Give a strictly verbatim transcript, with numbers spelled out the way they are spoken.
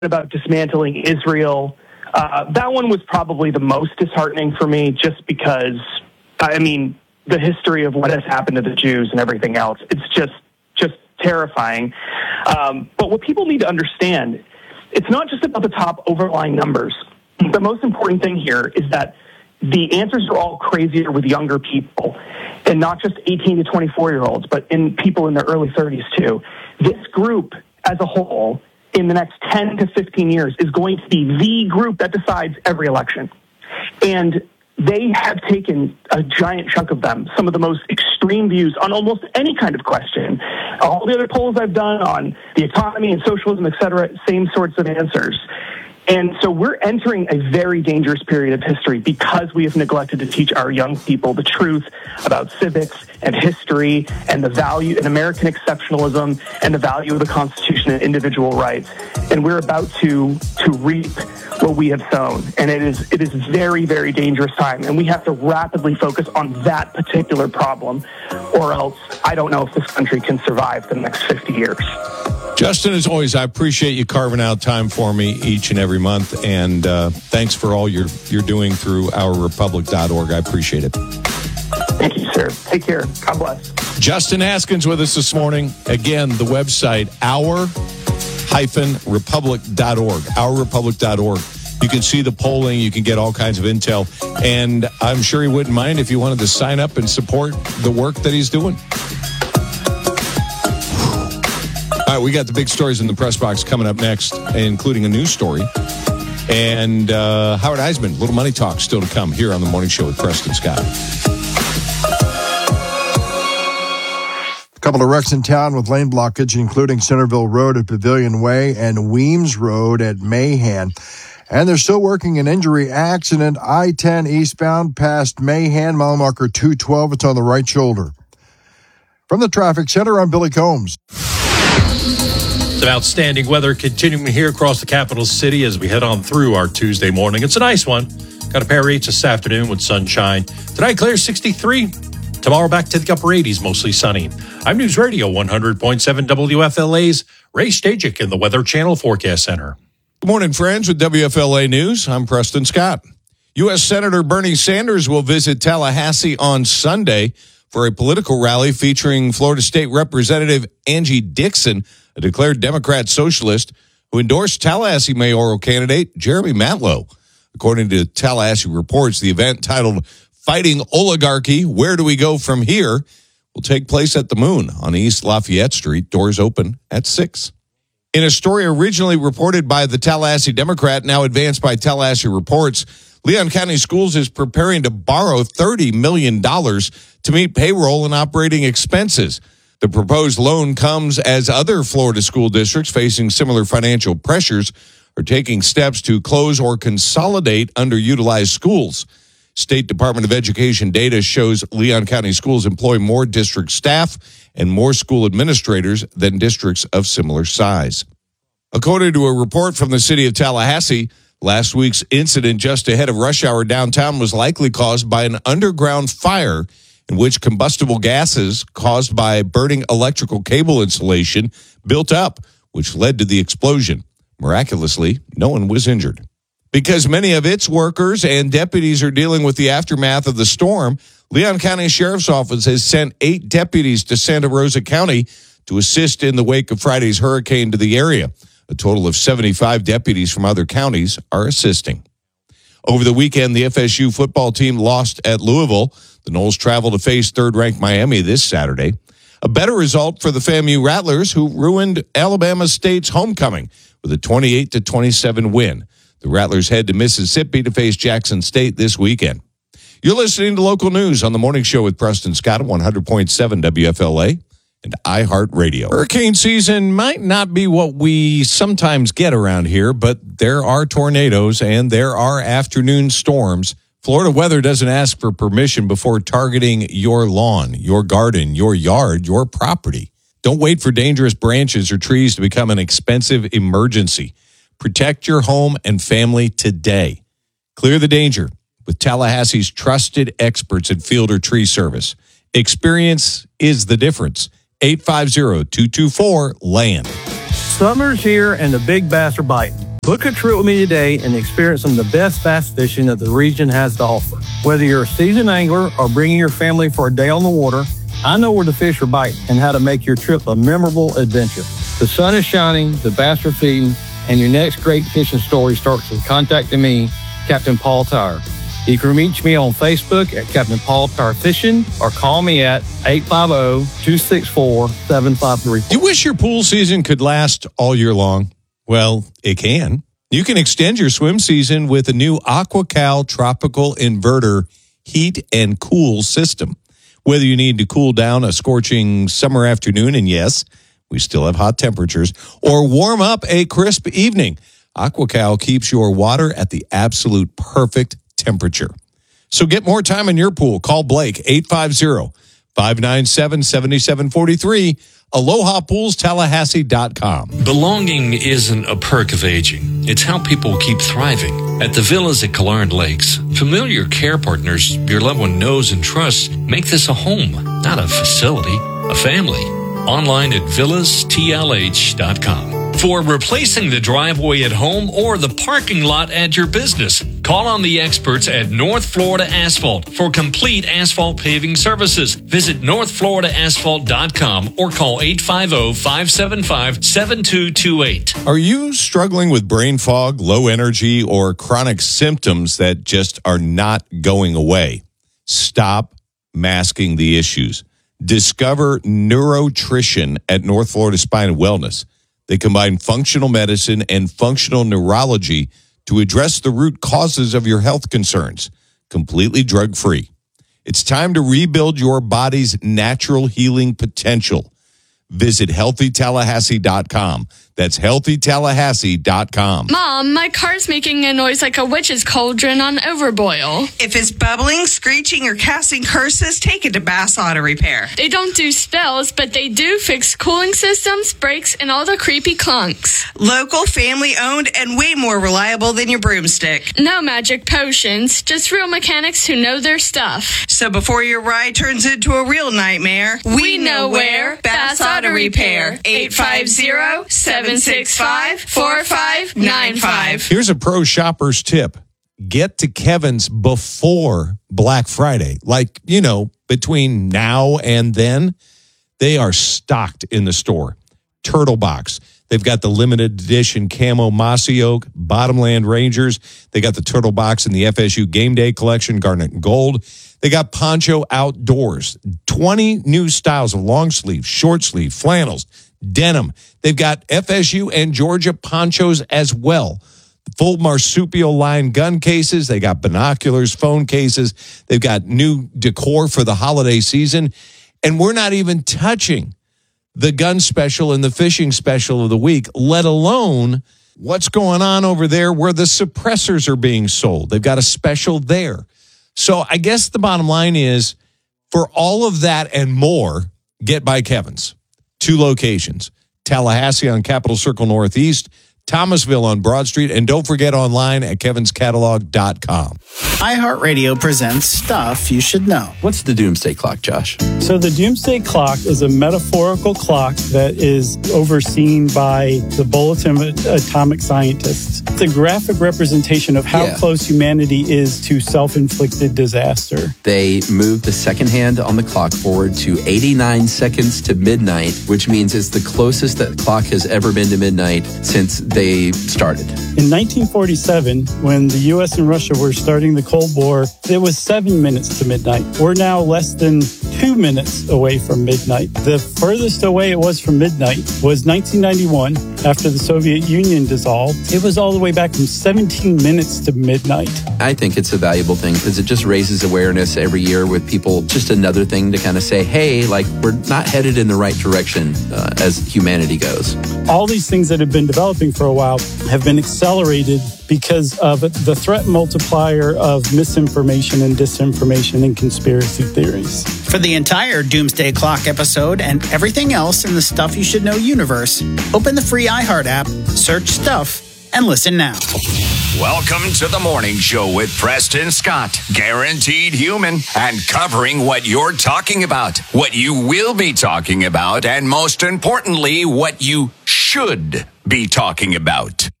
about dismantling Israel. Uh, that one was probably the most disheartening for me, just because, I mean, the history of what has happened to the Jews and everything else. It's just, just terrifying. Um, but what people need to understand, it's not just about the top overlying numbers. The most important thing here is that the answers are all crazier with younger people, and not just eighteen to twenty-four year olds, but in people in their early thirties too. This group as a whole in the next ten to fifteen years is going to be the group that decides every election. And they have taken a giant chunk of them, some of the most extreme views on almost any kind of question. All the other polls I've done on the economy and socialism, et cetera, same sorts of answers. And so we're entering a very dangerous period of history because we have neglected to teach our young people the truth about civics and history and the value in American exceptionalism and the value of the Constitution and individual rights. And we're about to to reap what we have sown. And it is it is very, very dangerous time. And we have to rapidly focus on that particular problem, or else I don't know if this country can survive the next fifty years. Justin, as always, I appreciate you carving out time for me each and every month, and uh, thanks for all you're, you're doing through our republic dot org. I appreciate it. Thank you, sir. Take care. God bless. Justin Haskins with us this morning. Again, the website, our republic dot org, our republic dot org. You can see the polling. You can get all kinds of intel, and I'm sure he wouldn't mind if you wanted to sign up and support the work that he's doing. All right, we got the big stories in the press box coming up next, including a news story. And uh, Howard Heisman, Little Money Talk still to come here on The Morning Show with Preston Scott. A couple of wrecks in town with lane blockage, including Centerville Road at Pavilion Way and Weems Road at Mahan. And they're still working an injury accident, I ten eastbound past Mahan, mile marker two twelve. It's on the right shoulder. From the traffic center, I'm Billy Combs. Some outstanding weather continuing here across the capital city as we head on through our Tuesday morning. It's a nice one. Got a pair of eights this afternoon with sunshine. Tonight, clear sixty-three. Tomorrow, back to the upper eighties, mostly sunny. I'm News Radio one hundred point seven W F L A's Ray Stajic in the Weather Channel Forecast Center. Good morning, friends. With W F L A News, I'm Preston Scott. U S Senator Bernie Sanders will visit Tallahassee on Sunday for a political rally featuring Florida State Representative Angie Dixon, a declared Democrat socialist who endorsed Tallahassee mayoral candidate Jeremy Matlow. According to Tallahassee Reports, the event titled Fighting Oligarchy, Where Do We Go From Here, will take place at the Moon on East Lafayette Street. Doors open at six. In a story originally reported by the Tallahassee Democrat, now advanced by Tallahassee Reports, Leon County Schools is preparing to borrow thirty million dollars to meet payroll and operating expenses. The proposed loan comes as other Florida school districts facing similar financial pressures are taking steps to close or consolidate underutilized schools. State Department of Education data shows Leon County Schools employ more district staff and more school administrators than districts of similar size. According to a report from the city of Tallahassee, last week's incident just ahead of rush hour downtown was likely caused by an underground fire in which combustible gases caused by burning electrical cable insulation built up, which led to the explosion. Miraculously, no one was injured. Because many of its workers and deputies are dealing with the aftermath of the storm, Leon County Sheriff's Office has sent eight deputies to Santa Rosa County to assist in the wake of Friday's hurricane to the area. A total of seventy-five deputies from other counties are assisting. Over the weekend, the F S U football team lost at Louisville. The Noles travel to face third-ranked Miami this Saturday. A better result for the FAMU Rattlers, who ruined Alabama State's homecoming with a twenty-eight to twenty-seven win. The Rattlers head to Mississippi to face Jackson State this weekend. You're listening to local news on the Morning Show with Preston Scott at one hundred point seven W F L A and iHeartRadio. Hurricane season might not be what we sometimes get around here, but there are tornadoes and there are afternoon storms. Florida weather doesn't ask for permission before targeting your lawn, your garden, your yard, your property. Don't wait for dangerous branches or trees to become an expensive emergency. Protect your home and family today. Clear the danger with Tallahassee's trusted experts at Fielder Tree Service. Experience is the difference. eight five zero, two two four, LAND. Summer's here and the big bass are biting. Book a trip with me today and experience some of the best bass fishing that the region has to offer. Whether you're a seasoned angler or bringing your family for a day on the water, I know where the fish are biting and how to make your trip a memorable adventure. The sun is shining, the bass are feeding, and your next great fishing story starts with contacting me, Captain Paul Tire. You can reach me on Facebook at Captain Paul Tire Fishing or call me at eight five zero, two six four, seven five three four. Do you wish your pool season could last all year long? Well, it can. You can extend your swim season with a new AquaCal Tropical Inverter heat and cool system. Whether you need to cool down a scorching summer afternoon, and yes, we still have hot temperatures, or warm up a crisp evening, AquaCal keeps your water at the absolute perfect temperature. So get more time in your pool. Call Blake, eight five zero, five nine seven, seven seven four three, aloha pools tallahassee dot com. Belonging isn't a perk of aging. It's how people keep thriving. At the Villas at Killarned Lakes, familiar care partners your loved one knows and trusts make this a home, not a facility, a family. Online at villas t l h dot com. For replacing the driveway at home or the parking lot at your business, call on the experts at North Florida Asphalt for complete asphalt paving services. Visit north florida asphalt dot com or call eight five zero, five seven five, seven two two eight. Are you struggling with brain fog, low energy, or chronic symptoms that just are not going away? Stop masking the issues. Discover Neurotrition at North Florida Spine and Wellness. They combine functional medicine and functional neurology to address the root causes of your health concerns, completely drug-free. It's time to rebuild your body's natural healing potential. Visit healthy tallahassee dot com. That's healthy tallahassee dot com. Mom, my car's making a noise like a witch's cauldron on overboil. If it's bubbling, screeching, or casting curses, take it to Bass Auto Repair. They don't do spells, but they do fix cooling systems, brakes, and all the creepy clunks. Local, family-owned, and way more reliable than your broomstick. No magic potions, just real mechanics who know their stuff. So before your ride turns into a real nightmare, we, we know where. Bass Auto Repair. eight five zero, seven six five, four five nine five. Here's a pro shopper's tip. Get to Kevin's before Black Friday. Like, you know, between now and then, they are stocked in the store. Turtle Box. They've got the limited edition camo Mossy Oak, Bottomland Rangers. They got the Turtle Box in the F S U Game Day Collection, Garnet and Gold. They got Poncho Outdoors. twenty new styles of long sleeve, short sleeve, flannels, denim. They've got F S U and Georgia ponchos as well. Full marsupial line gun cases. They got binoculars, phone cases. They've got new decor for the holiday season. And we're not even touching the gun special and the fishing special of the week, let alone what's going on over there where the suppressors are being sold. They've got a special there. So I guess the bottom line is, for all of that and more, get by Kevin's. Two locations, Tallahassee on Capitol Circle Northeast, Thomasville on Broad Street, and don't forget online at kevins catalog dot com. iHeartRadio presents Stuff You Should Know. What's the Doomsday Clock, Josh? So the Doomsday Clock is a metaphorical clock that is overseen by the Bulletin of Atomic Scientists. It's a graphic representation of how yeah. close humanity is to self-inflicted disaster. They moved the second hand on the clock forward to eighty-nine seconds to midnight, which means it's the closest that the clock has ever been to midnight since they started. In nineteen forty-seven, when the U S and Russia were starting the Cold War, it was seven minutes to midnight. We're now less than two minutes away from midnight. The furthest away it was from midnight was nineteen ninety-one, after the Soviet Union dissolved. It was all the way back from seventeen minutes to midnight. I think it's a valuable thing because it just raises awareness every year with people. Just another thing to kind of say, hey, like, we're not headed in the right direction uh, as humanity goes. All these things that have been developing for a while have been accelerated because of the threat multiplier of misinformation and disinformation and conspiracy theories. For the entire Doomsday Clock episode and everything else in the Stuff You Should Know universe, open the free iHeart app, search Stuff, and listen now. Welcome to the morning show with Preston Scott. Guaranteed human and covering what you're talking about, what you will be talking about, and most importantly, what you should be talking about.